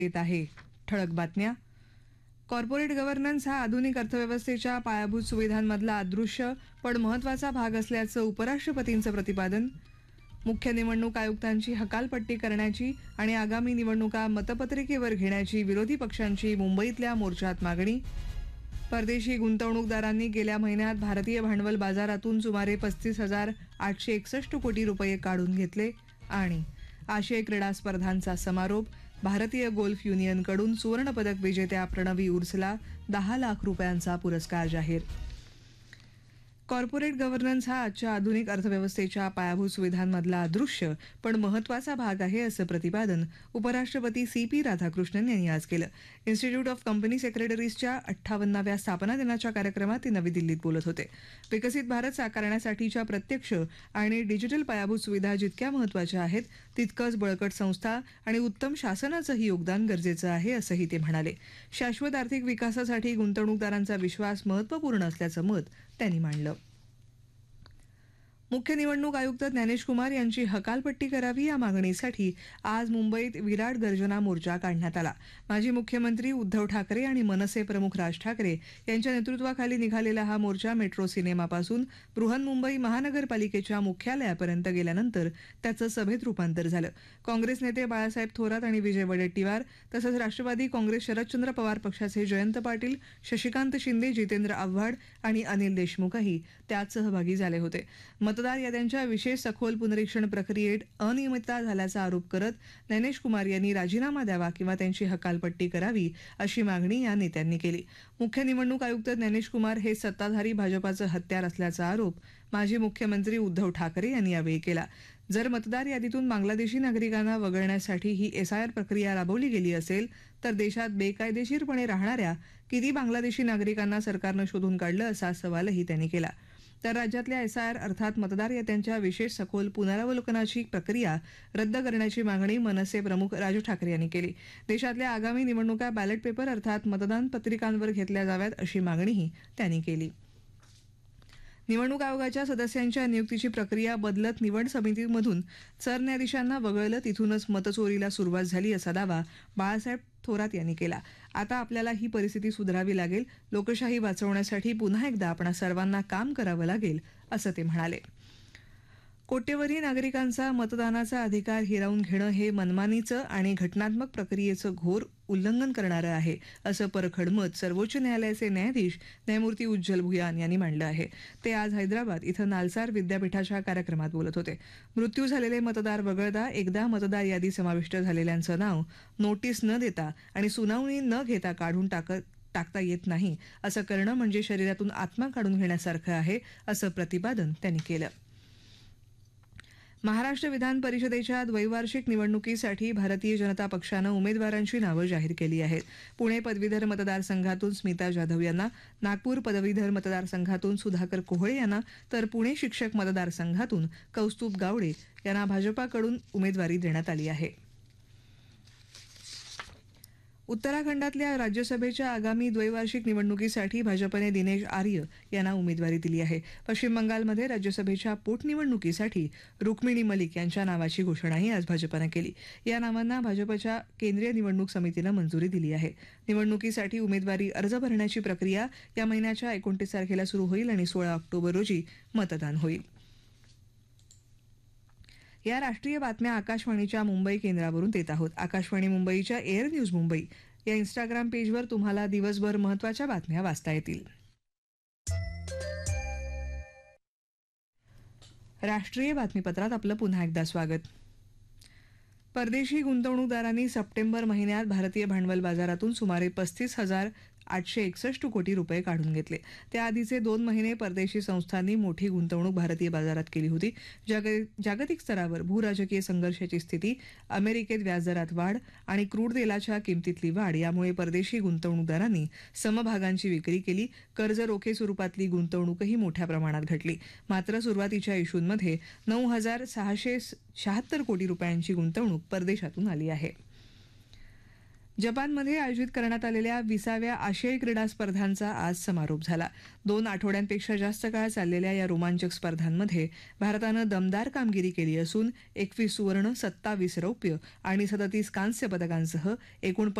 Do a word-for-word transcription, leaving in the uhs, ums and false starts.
येत आहे. ठळक बातम्या. कॉर्पोरेट गव्हर्नन्स हा आधुनिक अर्थव्यवस्थेच्या पायाभूत सुविधांमधला अदृश्य पण महत्त्वाचा भाग असल्याचं उपराष्ट्रपतींचं प्रतिपादन. मुख्य निवडणूक आयुक्तांची हकालपट्टी करण्याची आणि आगामी निवडणुका मतपत्रिकेवर घेण्याची विरोधी पक्षांची मुंबईतल्या मोर्चात मागणी. परदेशी गुंतवणूकदारांनी गेल्या महिन्यात भारतीय भांडवल बाजारातून सुमारे पस्तीस हजार आठशे एकसष्ट कोटी रुपये काढून घेतले. आणि आशियाई क्रीडा स्पर्धांचा समारोप. भारतीय गोल्फ युनियनकडून सुवर्णपदक विजेत्या प्रणवी उर्सला दहा लाख रुपयांचा पुरस्कार जाहीर. कॉर्पोरेट गव्हर्नन्स हा आजच्या आधुनिक अर्थव्यवस्थेच्या पायाभूत सुविधांमधला अदृश्य पण महत्त्वाचा भाग आहे असं प्रतिपादन उपराष्ट्रपती सी पी राधाकृष्णन यांनी आज केलं. इन्स्टिट्यूट ऑफ कंपनी सेक्रेटरीजच्या अठ्ठावन्नाव्या स्थापना दिनाच्या कार्यक्रमात ते नवी दिल्लीत बोलत होते. विकसित भारत साकारण्यासाठीच्या प्रत्यक्ष आणि डिजिटल पायाभूत सुविधा जितक्या महत्त्वाच्या आहेत तितकंच बळकट संस्था आणि उत्तम शासनाचंही योगदान गरजेचं आहे असंही ते म्हणाले. शाश्वत आर्थिक विकासासाठी गुंतवणूकदारांचा विश्वास महत्त्वपूर्ण असल्याचं मत त्यांनी मांडलं. मुख्य निवडणूक आयुक्त ज्ञानेश कुमार यांची हकालपट्टी करावी या मागणीसाठी आज मुंबईत विराट गर्जना मोर्चा काढण्यात आला. माजी मुख्यमंत्री उद्धव ठाकरे आणि मनसे प्रमुख राज ठाकरे यांच्या नेतृत्वाखाली निघालेला हा मोर्चा मेट्रो सिनेमापासून बृहन्मुंबई महानगरपालिकेच्या मुख्यालयापर्यंत गेल्यानंतर त्याचं सभेत रूपांतर झालं. काँग्रेस नेते बाळासाहेब थोरात आणि विजय वडेट्टीवार तसंच राष्ट्रवादी काँग्रेस शरदचंद्र पवार पक्षाचे जयंत पाटील, शशिकांत शिंदे, जितेंद्र आव्हाड आणि अनिल देशमुखही त्यात सहभागी झाले होते. मतदार याद्यांच्या विशेष सखोल पुनरीक्षण प्रक्रियेत अनियमितता झाल्याचा आरोप करत ज्ञानेश कुमार यांनी राजीनामा द्यावा किंवा त्यांची हकालपट्टी करावी अशी मागणी या नेत्यांनी केली. मुख्य निवडणूक आयुक्त ज्ञानेश कुमार हे सत्ताधारी भाजपाचं हत्यार असल्याचा आरोप माजी मुख्यमंत्री उद्धव ठाकरे यांनी यावेळी केला. जर मतदार यादीतून बांगलादेशी नागरिकांना वगळण्यासाठी ही एसआयआर प्रक्रिया राबवली गेली असेल तर देशात बेकायदेशीरपणे राहणाऱ्या किती बांगलादेशी नागरिकांना सरकारनं शोधून काढलं असा सवालही त्यांनी केला. तर राज्यातल्या एसआयआर अर्थात मतदार याद्यांच्या विशेष सखोल पुनरावलोकनाची प्रक्रिया रद्द करण्याची मागणी मनसे प्रमुख राज ठाकरे यांनी केली. देशातल्या आगामी निवडणुका बॅलेट पेपर अर्थात मतदान पत्रिकांवर घेतल्या जाव्यात अशी मागणीही त्यांनी केली. निवडणूक आयोगाच्या सदस्यांच्या नियुक्तीची प्रक्रिया बदलत निवड समितीमधून सरन्यायाधीशांना वगळलं तिथूनच मतचोरीला सुरुवात झाली असा दावा बाळासाहेब थोरात यांनी केला. आता आपल्याला ही परिस्थिती सुधारावी लागेल. लोकशाही वाचवण्यासाठी पुन्हा एकदा आपणा सर्वांना काम करावं लागेल असं ते म्हणाले. कोट्यवधी नागरिकांचा मतदानाचा अधिकार हिरावून घेणं हे मनमानीचं आणि घटनात्मक प्रक्रियेचं घोर उल्लंघन करणारं आहे असं परखड मत सर्वोच्च न्यायालयाचे न्यायाधीश न्यायमूर्ती उज्ज्वल भुयान यांनी मांडलं आहे. ते आज हैदराबाद इथं नालसार विद्यापीठाच्या कार्यक्रमात बोलत होते. मृत्यू झालेले मतदार वगळता एकदा मतदार यादी समाविष्ट झालेल्यांचं नाव नोटीस न देता आणि सुनावणी न घेता काढून टाकत टाकता येत नाही असं करणं म्हणजे शरीरातून आत्मा काढून घेण्यासारखं आहे असं प्रतिपादन त्यांनी केलं. महाराष्ट्र विधान परिषदेच्या द्वैवार्षिक निवडणुकीसाठी भारतीय जनता पक्षानं उमेदवारांची नावं जाहीर केली आहेत. पुणे पदवीधर मतदारसंघातून स्मिता जाधव यांना, नागपूर पदवीधर मतदारसंघातून सुधाकर कोहळे यांना तर पुणे शिक्षक मतदारसंघातून कौस्तुभ गावडे यांना भाजपाकडून उमेदवारी देण्यात आली आहे. उत्तराखंडातल्या राज्यसभेच्या आगामी द्वैवार्षिक निवडणुकीसाठी भाजपने दिनेश आर्य यांना उमेदवारी दिली आहे. पश्चिम बंगालमध्ये राज्यसभेच्या पोटनिवडणुकीसाठी रुक्मिणी मलिक यांच्या नावाची घोषणाही आज भाजपनं केली. या नावांना भाजपच्या केंद्रीय निवडणूक समितीनं मंजुरी दिली आहे. निवडणुकीसाठी उमेदवारी अर्ज भरण्याची प्रक्रिया या महिन्याच्या एकोणतीस तारखेला सुरू होईल आणि सोळा ऑक्टोबर रोजी मतदान होईल. या राष्ट्रीय बातम्या आकाशवाणीच्या मुंबई केंद्रावरून देत आहोत. आकाशवाणी मुंबईच्या एअर न्यूज मुंबई या इंस्टाग्राम पेजवर तुम्हाला दिवसभर महत्त्वाच्या बातम्या वाचता येतील. राष्ट्रीय बातमीपत्रात आपलं पुन्हा एकदा स्वागत. परदेशी गुंतवणूकदारांनी सप्टेंबर महिन्यात भारतीय भांडवल बाजारातून सुमारे पस्तीस हजार आठशे एकसष्ट कोटी रुपये काढून घेतले. त्याआधीचे दोन महिने परदेशी संस्थांनी मोठी गुंतवणूक भारतीय बाजारात केली होती. जाग जागतिक स्तरावर भूराजकीय संघर्षाची स्थिती, अमेरिकेत व्याजदरात वाढ आणि क्रूड तेलाच्या किमतीतली वाढ यामुळे परदेशी गुंतवणूकदारांनी समभागांची विक्री केली. कर्ज रोखे स्वरूपातली गुंतवणूकही मोठ्या प्रमाणात घटली. मात्र सुरुवातीच्या इशूंमध्ये नऊ हजार सहाशे शहात्तर कोटी रुपयांची गुंतवणूक परदेशातून आली आहे. जपानमध्ये आयोजित करण्यात आलेल्या विसाव्या आशियाई क्रीडा स्पर्धांचा आज समारोप झाला. दोन आठवड्यांपेक्षा जास्त काळ चाललेल्या या रोमांचक स्पर्धांमध्ये भारतानं दमदार कामगिरी केली असून एकवीस सुवर्ण, सत्तावीस रौप्य आणि सदतीस कांस्य पदकांसह एकूण